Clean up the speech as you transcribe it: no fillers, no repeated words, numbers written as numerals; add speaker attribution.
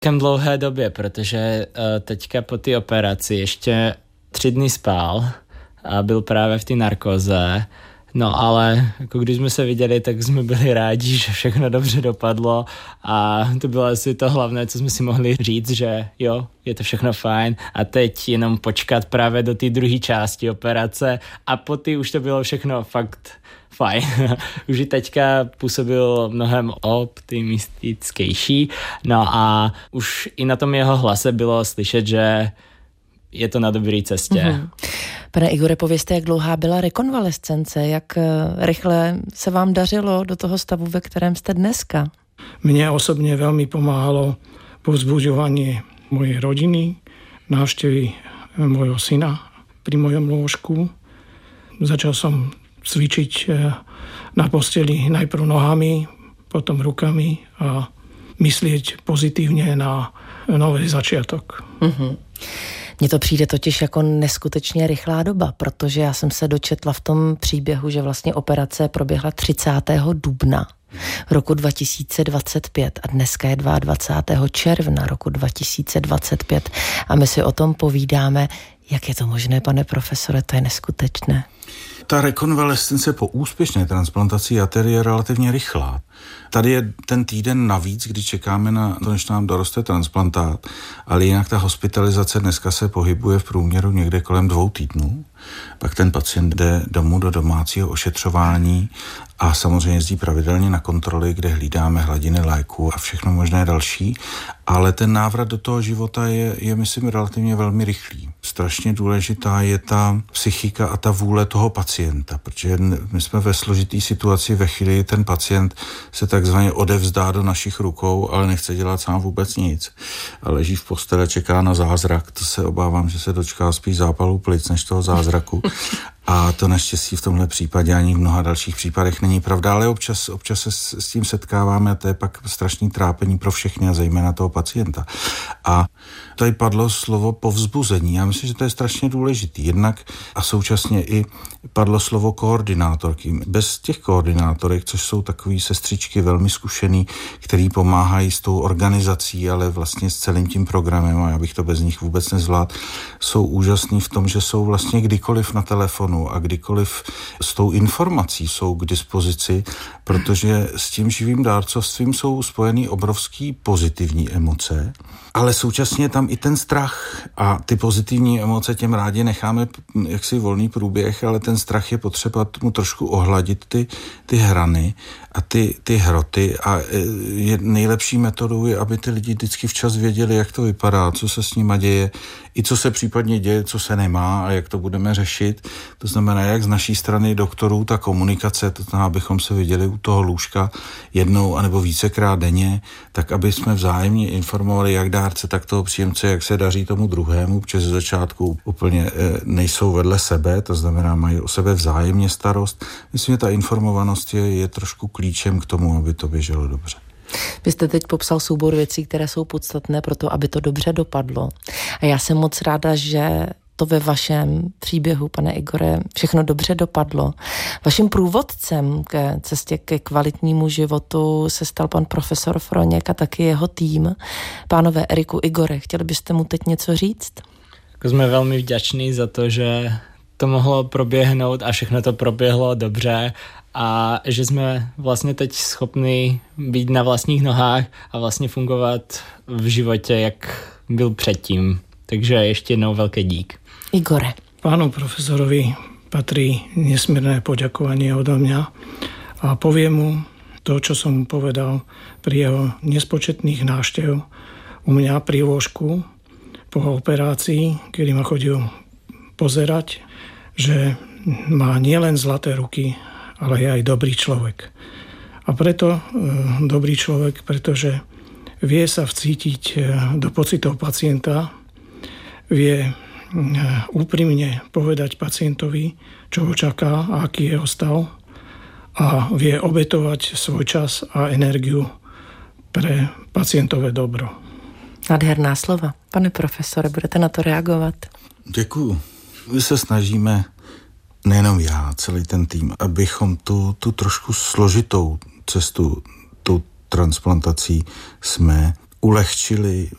Speaker 1: dlouhé době, protože teďka po té operaci ještě 3 dny spal a byl právě v té narkoze. No ale jako když jsme se viděli, tak jsme byli rádi, že všechno dobře dopadlo a to bylo asi to hlavné, co jsme si mohli říct, že jo, je to všechno fajn a teď jenom počkat právě do té druhé části operace a po té už to bylo všechno fakt fajn. Už i teďka působil mnohem optimistickější, no a už i na tom jeho hlase bylo slyšet, že je to na dobré cestě.
Speaker 2: Mm-hmm. Pane Igore, povězte, jak dlouhá byla rekonvalescence, jak rychle se vám dařilo do toho stavu, ve kterém jste dneska?
Speaker 3: Mne osobne veľmi pomáhalo povzbudzovanie mojej rodiny, návštevy mojho syna pri mojom lôžku. Začal som cvičiť na posteli najprv nohami, potom rukami a myslieť pozitívne na nový začiatok.
Speaker 2: Mm-hmm. Mně to přijde totiž jako neskutečně rychlá doba, protože já jsem se dočetla v tom příběhu, že vlastně operace proběhla 30. dubna roku 2025 a dneska je 22. června roku 2025 a my si o tom povídáme. Jak je to možné, pane profesore, to je neskutečné.
Speaker 4: Ta rekonvalescence po úspěšné transplantaci jater je relativně rychlá. Tady je ten týden navíc, kdy čekáme na to, než nám doroste transplantát, ale jinak ta hospitalizace dneska se pohybuje v průměru někde kolem 2 týdnů. Pak ten pacient jde domů do domácího ošetřování a samozřejmě jezdí pravidelně na kontroly, kde hlídáme hladiny léků a všechno možné další, ale ten návrat do toho života je myslím, relativně velmi rychlý. Strašně důležitá je ta psychika a ta vůle toho pacienta, protože my jsme ve složitý situaci ve chvíli, ten pacient se takzvaně odevzdá do našich rukou, ale nechce dělat sám vůbec nic. A leží v posteli a čeká na zázrak. To se obávám, že se dočká spíš zápalu plic než toho zázraku. A to naštěstí v tomhle případě ani v mnoha dalších případech není pravda, ale občas se s tím setkáváme a to je pak strašný trápení pro všechny a zejména toho pacienta. A tady padlo slovo povzbuzení. Já myslím, že to je strašně důležitý. Jednak a současně i padlo slovo koordinátorky. Bez těch koordinátorek, což jsou takový sestřičky velmi zkušený, který pomáhají s tou organizací, ale vlastně s celým tím programem, a já bych to bez nich vůbec nezvládl, jsou úžasný v tom, že jsou vlastně kdykoliv na telefonu a kdykoliv s tou informací jsou k dispozici, protože s tím živým dárcovstvím jsou spojený obrovský pozitivní emoce, ale současně tam i ten strach a ty pozitivní emoce těm rádi necháme jaksi volný průběh, ale ten strach je potřeba mu trošku ohladit ty hrany a ty hroty a nejlepší metodou je, aby ty lidi vždycky včas věděli, jak to vypadá, co se s nima děje, i co se případně děje, co se nemá a jak to budeme řešit. To znamená, jak z naší strany doktorů, ta komunikace, to znamená, abychom se viděli u toho lůžka jednou anebo vícekrát denně, tak aby jsme vzájemně informovali jak dárce, tak toho příjemce, jak se daří tomu druhému, protože ze začátku úplně nejsou vedle sebe, to znamená, mají o sebe vzájemně starost. Myslím, že ta informovanost je trošku klíčem k tomu, aby to běželo dobře.
Speaker 2: Vy jste teď popsal soubor věcí, které jsou podstatné pro to, aby to dobře dopadlo. A já jsem moc ráda, že to ve vašem příběhu, pane Igore, všechno dobře dopadlo. Vaším průvodcem ke cestě ke kvalitnímu životu se stal pan profesor Froněk a taky jeho tým. Pánové Eriku, Igore, chtěli byste mu teď něco říct?
Speaker 1: Jsme velmi vděční za to, že to mohlo proběhnout a všechno to proběhlo dobře a že jsme vlastně teď schopni být na vlastních nohách a vlastně fungovat v životě, jak byl předtím. Takže ještě jednou velký dík.
Speaker 2: Igore.
Speaker 3: Pánu profesorovi patrí nesmierne poďakovanie odo mňa a poviem mu to, čo som mu povedal pri jeho nespočetných návštev u mňa pri lôžku po operácii, kedy ma chodil pozerať, že má nielen zlaté ruky, ale je aj dobrý človek. A preto dobrý človek, pretože vie sa vcítiť do pocitov pacienta, vie úprimne povedať pacientovi, čo ho čaká a aký je jeho stav a vie obetovať svoj čas a energiu pre pacientové dobro.
Speaker 2: Nádherná slova. Pane profesore, budete na to reagovat?
Speaker 4: Děkuju. My se snažíme, nejenom já, celý ten tým, abychom tu trošku složitou cestu, tu transplantací jsme ulehčili